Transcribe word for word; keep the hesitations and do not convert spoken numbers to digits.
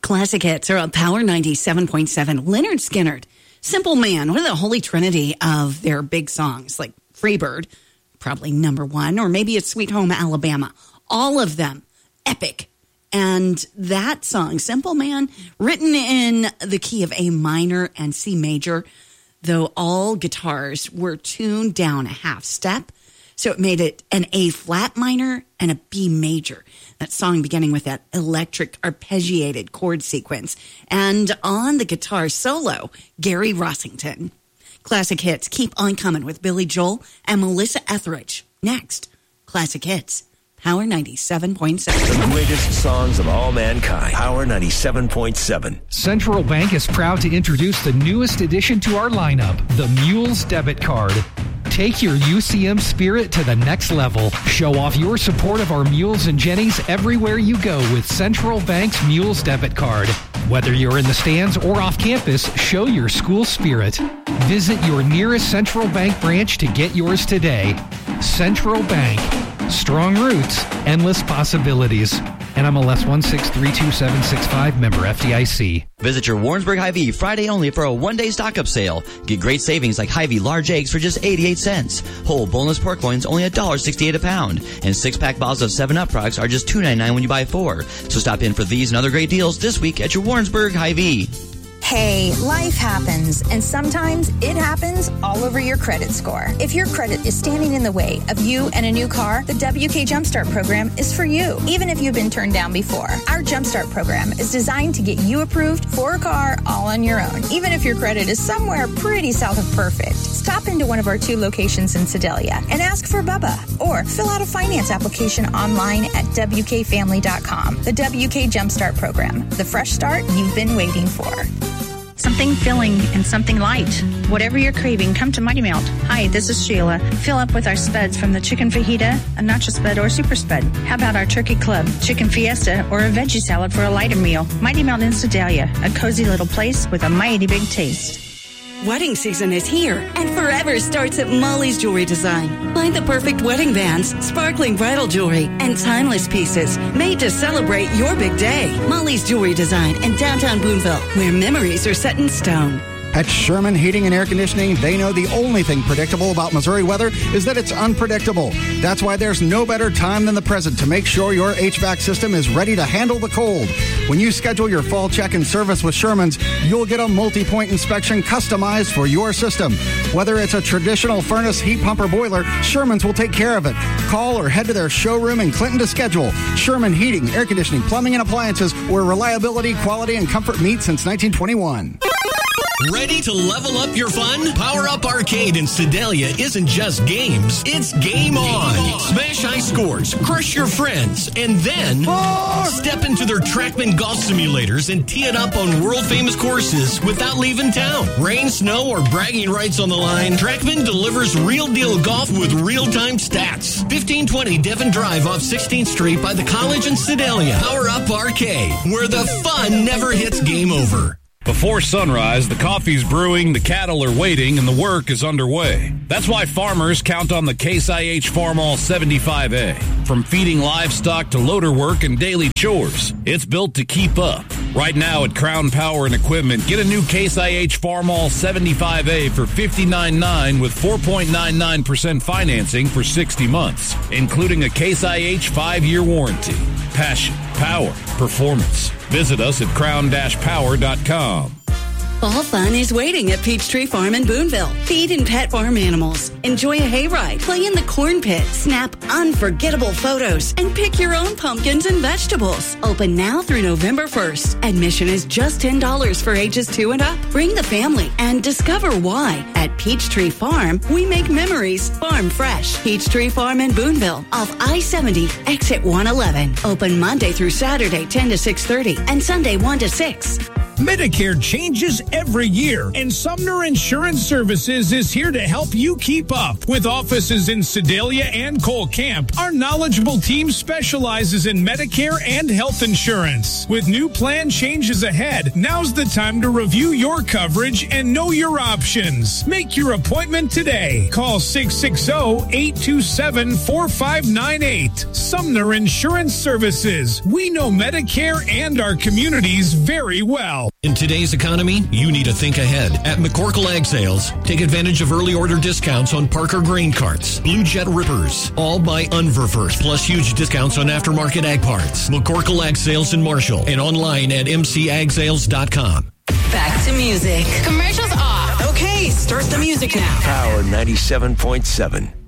Classic hits are on Power ninety-seven point seven. Lynyrd Skynyrd, Simple Man, one of the holy trinity of their big songs, like Freebird, probably number one, or maybe it's Sweet Home Alabama. All of them, epic. And that song, Simple Man, written in the key of A minor and C major, though all guitars were tuned down a half step. So it made it an A flat minor and a B major. That song beginning with that electric arpeggiated chord sequence. And on the guitar solo, Gary Rossington. Classic hits keep on coming with Billy Joel and Melissa Etheridge. Next, Classic Hits, Power ninety-seven point seven. The greatest songs of all mankind. Power ninety-seven point seven. Central Bank is proud to introduce the newest addition to our lineup, the Mules Debit Card. Take your U C M spirit to the next level. Show off your support of our Mules and Jennies everywhere you go with Central Bank's Mules Debit Card. Whether you're in the stands or off campus, show your school spirit. Visit your nearest Central Bank branch to get yours today. Central Bank. Strong roots, endless possibilities. N M L S one six three two seven six five, member F D I C. Visit your Warrensburg Hy-Vee Friday only for a one-day stock-up sale. Get great savings like Hy-Vee large eggs for just eighty-eight cents. Whole boneless pork loins only one dollar sixty-eight a pound. And six-pack bottles of seven up products are just two ninety-nine when you buy four. So stop in for these and other great deals this week at your Warrensburg Hy-Vee. Hey, life happens, and sometimes it happens all over your credit score. If your credit is standing in the way of you and a new car, the W K Jumpstart program is for you, even if you've been turned down before. Our Jumpstart program is designed to get you approved for a car all on your own, even if your credit is somewhere pretty south of perfect. Stop into one of our two locations in Sedalia and ask for Bubba, or fill out a finance application online at W K family dot com. The W K Jumpstart program, the fresh start you've been waiting for. Something filling and something light. Whatever you're craving, come to Mighty Melt. Hi, this is Sheila. Fill up with our spuds from the chicken fajita, a nacho spud, or super spud. How about our turkey club, chicken fiesta, or a veggie salad for a lighter meal? Mighty Melt in Sedalia, a cozy little place with a mighty big taste. Wedding season is here, and forever starts at Molly's Jewelry Design. Find the perfect wedding bands, sparkling bridal jewelry, and timeless pieces made to celebrate your big day. Molly's Jewelry Design in downtown Boonville, where memories are set in stone. At Sherman Heating and Air Conditioning, they know the only thing predictable about Missouri weather is that it's unpredictable. That's why there's no better time than the present to make sure your H V A C system is ready to handle the cold. When you schedule your fall check and service with Sherman's, you'll get a multi-point inspection customized for your system. Whether it's a traditional furnace, heat pump, or boiler, Sherman's will take care of it. Call or head to their showroom in Clinton to schedule. Sherman Heating, Air Conditioning, Plumbing, and Appliances, where reliability, quality, and comfort meet since nineteen twenty-one. Ready to level up your fun? Power Up Arcade in Sedalia isn't just games, it's game on. Game on. Smash high scores, crush your friends, and then oh! step into their Trackman golf simulators and tee it up on world-famous courses without leaving town. Rain, snow, or bragging rights on the line, Trackman delivers real-deal golf with real-time stats. fifteen twenty Devon Drive off sixteenth Street by the college in Sedalia. Power Up Arcade, where the fun never hits game over. Before sunrise, the coffee's brewing, the cattle are waiting, and the work is underway. That's why farmers count on the Case I H Farmall seventy-five A. From feeding livestock to loader work and daily chores, it's built to keep up. Right now at Crown Power and Equipment, get a new Case I H Farmall seventy-five A for fifty-nine dollars with four point nine nine percent financing for sixty months, including a Case I H five-year warranty. Passion, power, performance. Visit us at crown dash power dot com. Fall fun is waiting at Peachtree Farm in Boonville. Feed and pet farm animals. Enjoy a hayride. Play in the corn pit. Snap unforgettable photos. And pick your own pumpkins and vegetables. Open now through November first. Admission is just ten dollars for ages two and up. Bring the family and discover why. At Peachtree Farm, we make memories farm fresh. Peachtree Farm in Boonville off I seventy, exit one eleven. Open Monday through Saturday, ten to six thirty, and Sunday, one to six. Medicare changes every year, and Sumner Insurance Services is here to help you keep up. With offices in Sedalia and Cole Camp, our knowledgeable team specializes in Medicare and health insurance. With new plan changes ahead, now's the time to review your coverage and know your options. Make your appointment today. Call six six zero, eight two seven, four five nine eight. Sumner Insurance Services. We know Medicare and our communities very well. In today's economy, you need to think ahead. At McCorkle Ag Sales, take advantage of early order discounts on Parker grain carts, Blue Jet rippers, all by Unverfert, plus huge discounts on aftermarket ag parts. McCorkle Ag Sales in Marshall and online at m c ag sales dot com. Back to music. Commercials off. Okay, start the music now. Power ninety-seven point seven.